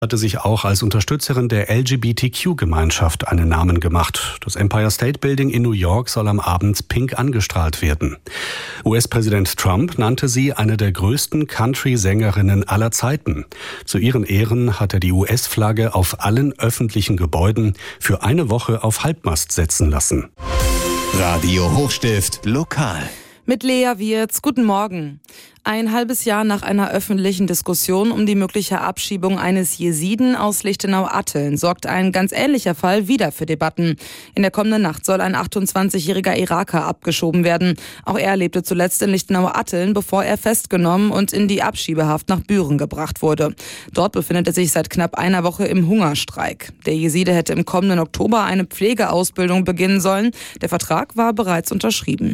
Hatte sich auch als Unterstützerin der LGBTQ-Gemeinschaft einen Namen gemacht. Das Empire State Building in New York soll am Abend pink angestrahlt werden. US-Präsident Trump nannte sie eine der größten Country-Sängerinnen aller Zeiten. Zu ihren Ehren hat er die US-Flagge auf allen öffentlichen Gebäuden für eine Woche auf Halbmast setzen lassen. Radio Hochstift lokal. Mit Lea Wirz, guten Morgen. Ein halbes Jahr nach einer öffentlichen Diskussion um die mögliche Abschiebung eines Jesiden aus Lichtenau-Atteln sorgt ein ganz ähnlicher Fall wieder für Debatten. In der kommenden Nacht soll ein 28-jähriger Iraker abgeschoben werden. Auch er lebte zuletzt in Lichtenau-Atteln, bevor er festgenommen und in die Abschiebehaft nach Büren gebracht wurde. Dort befindet er sich seit knapp einer Woche im Hungerstreik. Der Jeside hätte im kommenden Oktober eine Pflegeausbildung beginnen sollen. Der Vertrag war bereits unterschrieben.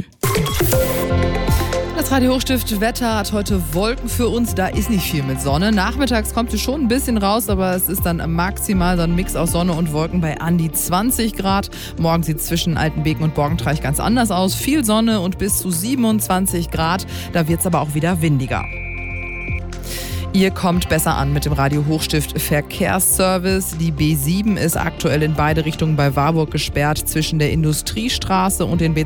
Das Radio Hochstift Wetter hat heute Wolken für uns, da ist nicht viel mit Sonne. Nachmittags kommt es schon ein bisschen raus, aber es ist dann maximal so ein Mix aus Sonne und Wolken bei an die 20 Grad. Morgen sieht es zwischen Altenbeken und Borgentreich ganz anders aus. Viel Sonne und bis zu 27 Grad, da wird es aber auch wieder windiger. Ihr kommt besser an mit dem Radio Hochstift Verkehrsservice. Die B7 ist aktuell in beide Richtungen bei Warburg gesperrt zwischen der Industriestraße und den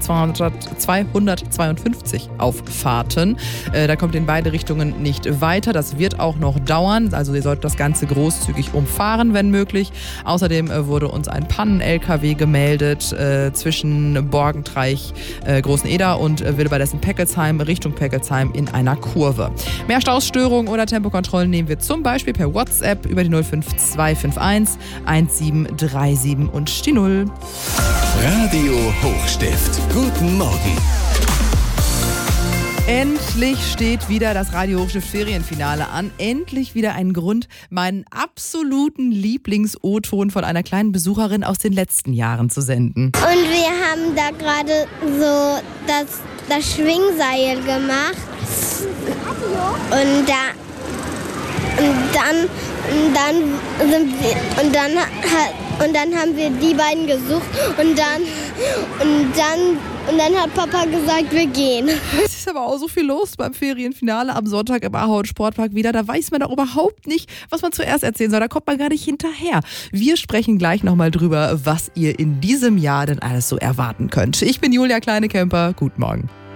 B252 Auffahrten. Da kommt in beide Richtungen nicht weiter. Das wird auch noch dauern. Also ihr solltet das Ganze großzügig umfahren, wenn möglich. Außerdem wurde uns ein Pannen-LKW gemeldet zwischen Borgentreich, Großeneder und Willebadessen-Peckelsheim Richtung Peckelsheim in einer Kurve. Mehr Stausstörungen oder Tempokontrollen nehmen wir zum Beispiel per WhatsApp über die 05251 1737 und die 0. Radio Hochstift. Guten Morgen. Endlich steht wieder das Radio Hochstift Ferienfinale an. Endlich wieder ein Grund, meinen absoluten Lieblings-O-Ton von einer kleinen Besucherin aus den letzten Jahren zu senden. Und wir haben da gerade so das Schwingseil gemacht. Und dann haben wir die beiden gesucht und dann hat Papa gesagt, wir gehen. Es ist aber auch so viel los beim Ferienfinale am Sonntag im Ahaut Sportpark wieder. Da weiß man doch überhaupt nicht, was man zuerst erzählen soll. Da kommt man gar nicht hinterher. Wir sprechen gleich nochmal drüber, was ihr in diesem Jahr denn alles so erwarten könnt. Ich bin Julia Kleinekemper. Guten Morgen.